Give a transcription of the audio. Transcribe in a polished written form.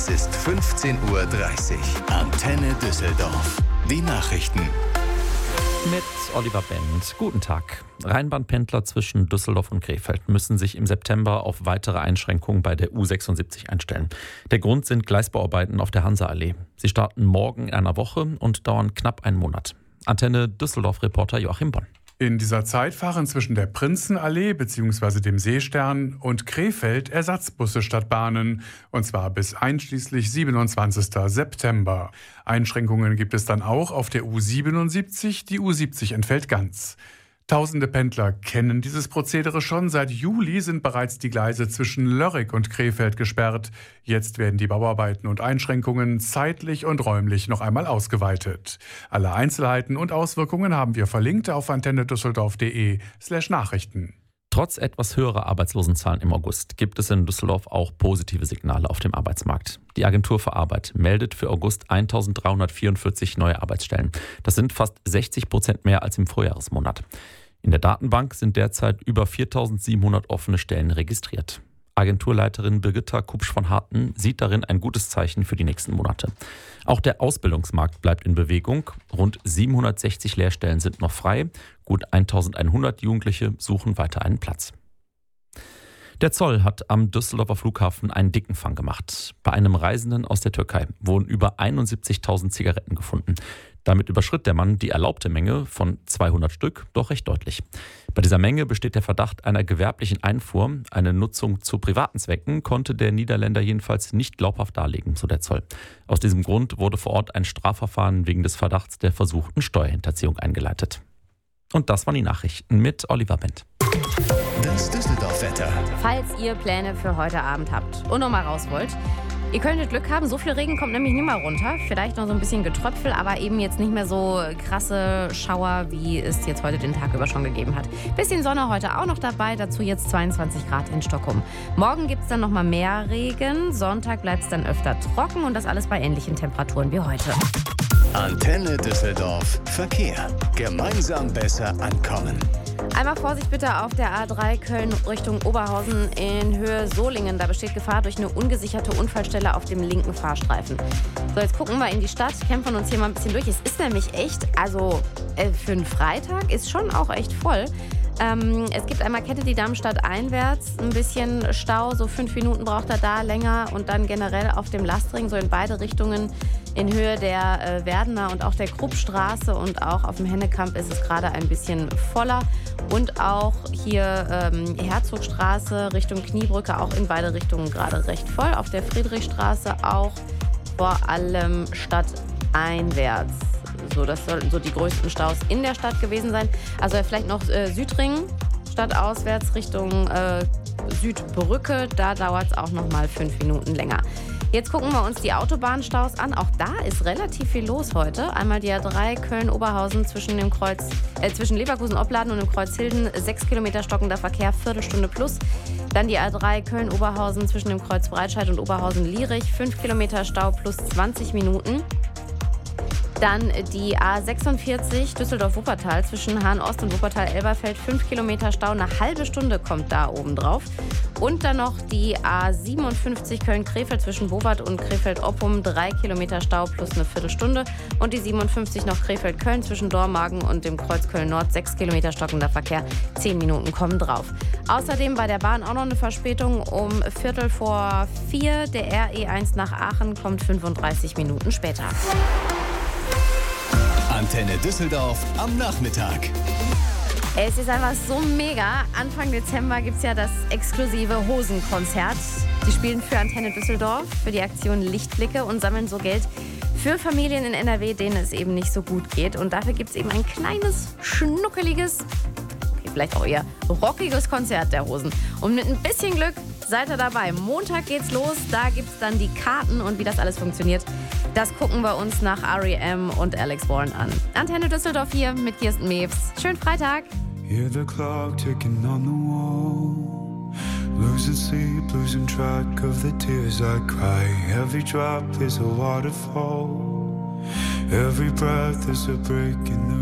Es ist 15:30 Uhr. Antenne Düsseldorf. Die Nachrichten. Mit Oliver Bent. Guten Tag. Rheinbahnpendler zwischen Düsseldorf und Krefeld müssen sich im September auf weitere Einschränkungen bei der U76 einstellen. Der Grund sind Gleisbauarbeiten auf der Hanseallee. Sie starten morgen in einer Woche und dauern knapp einen Monat. Antenne Düsseldorf-Reporter Joachim Bonn. In dieser Zeit fahren zwischen der Prinzenallee bzw. dem Seestern und Krefeld Ersatzbusse statt Bahnen, und zwar bis einschließlich 27. September. Einschränkungen gibt es dann auch auf der U77, die U70 entfällt ganz. Tausende Pendler kennen dieses Prozedere schon. Seit Juli sind bereits die Gleise zwischen Lörrick und Krefeld gesperrt. Jetzt werden die Bauarbeiten und Einschränkungen zeitlich und räumlich noch einmal ausgeweitet. Alle Einzelheiten und Auswirkungen haben wir verlinkt auf antennedüsseldorf.de/Nachrichten. Trotz etwas höherer Arbeitslosenzahlen im August gibt es in Düsseldorf auch positive Signale auf dem Arbeitsmarkt. Die Agentur für Arbeit meldet für August 1.344 neue Arbeitsstellen. Das sind fast 60% mehr als im Vorjahresmonat. In der Datenbank sind derzeit über 4.700 offene Stellen registriert. Agenturleiterin Birgitta Kupsch von Harten sieht darin ein gutes Zeichen für die nächsten Monate. Auch der Ausbildungsmarkt bleibt in Bewegung. Rund 760 Lehrstellen sind noch frei. Gut 1.100 Jugendliche suchen weiter einen Platz. Der Zoll hat am Düsseldorfer Flughafen einen dicken Fang gemacht. Bei einem Reisenden aus der Türkei wurden über 71.000 Zigaretten gefunden. Damit überschritt der Mann die erlaubte Menge von 200 Stück doch recht deutlich. Bei dieser Menge besteht der Verdacht einer gewerblichen Einfuhr. Eine Nutzung zu privaten Zwecken konnte der Niederländer jedenfalls nicht glaubhaft darlegen, so der Zoll. Aus diesem Grund wurde vor Ort ein Strafverfahren wegen des Verdachts der versuchten Steuerhinterziehung eingeleitet. Und das waren die Nachrichten mit Oliver Bent. Das Düsseldorf-Wetter. Falls ihr Pläne für heute Abend habt und noch mal raus wollt, ihr könntet Glück haben, so viel Regen kommt nämlich nicht mehr runter. Vielleicht noch so ein bisschen Getröpfel, aber eben jetzt nicht mehr so krasse Schauer, wie es jetzt heute den Tag über schon gegeben hat. Bisschen Sonne heute auch noch dabei, dazu jetzt 22 Grad in Stockholm. Morgen gibt es dann noch mal mehr Regen, Sonntag bleibt es dann öfter trocken und das alles bei ähnlichen Temperaturen wie heute. Antenne Düsseldorf. Verkehr. Gemeinsam besser ankommen. Einmal Vorsicht bitte auf der A3 Köln Richtung Oberhausen in Höhe Solingen. Da besteht Gefahr durch eine ungesicherte Unfallstelle auf dem linken Fahrstreifen. So, jetzt gucken wir in die Stadt, kämpfen uns hier mal ein bisschen durch. Es ist nämlich echt, für einen Freitag ist schon auch echt voll. Es gibt einmal Kennedy-Darmstadt einwärts, ein bisschen Stau, so 5 Minuten braucht er da länger und dann generell auf dem Lastring, so in beide Richtungen in Höhe der Werdener und auch der Kruppstraße und auch auf dem Hennekamp ist es gerade ein bisschen voller und auch hier Herzogstraße Richtung Kniebrücke, auch in beide Richtungen gerade recht voll, auf der Friedrichstraße auch vor allem stadteinwärts. So, das sollten so die größten Staus in der Stadt gewesen sein. Also vielleicht noch Südring, stadtauswärts Richtung Südbrücke. Da dauert es auch noch mal 5 Minuten länger. Jetzt gucken wir uns die Autobahnstaus an. Auch da ist relativ viel los heute. Einmal die A3 Köln-Oberhausen zwischen Leverkusen-Opladen und dem Kreuz Hilden. 6 Kilometer stockender Verkehr, Viertelstunde plus. Dann die A3 Köln-Oberhausen zwischen dem Kreuz Breitscheid und Oberhausen-Lierich. 5 Kilometer Stau plus 20 Minuten. Dann die A46 Düsseldorf-Wuppertal zwischen Hahn-Ost und Wuppertal-Elberfeld. 5 Kilometer Stau, eine halbe Stunde kommt da oben drauf. Und dann noch die A57 Köln-Krefeld zwischen Bowart und Krefeld-Oppum. 3 Kilometer Stau plus eine Viertelstunde. Und die 57 noch Krefeld-Köln zwischen Dormagen und dem Kreuz Köln-Nord. 6 Kilometer stockender Verkehr, 10 Minuten kommen drauf. Außerdem bei der Bahn auch noch eine Verspätung um 3:45. Der RE1 nach Aachen kommt 35 Minuten später. Antenne Düsseldorf am Nachmittag. Es ist einfach so mega. Anfang Dezember gibt es ja das exklusive Hosenkonzert. Die spielen für Antenne Düsseldorf, für die Aktion Lichtblicke und sammeln so Geld für Familien in NRW, denen es eben nicht so gut geht. Und dafür gibt es eben ein kleines, schnuckeliges, vielleicht auch eher rockiges Konzert der Hosen. Und mit ein bisschen Glück seid ihr dabei. Montag geht's los, da gibt's dann die Karten und wie das alles funktioniert. Das gucken wir uns nach R.E.M. und Alex Warren an. Antenne Düsseldorf hier mit Kirsten Mewes. Schönen Freitag. Hear the clock ticking on the wall. Losing sleep, losing track of the tears I cry. Every drop is a waterfall. Every breath is a break in the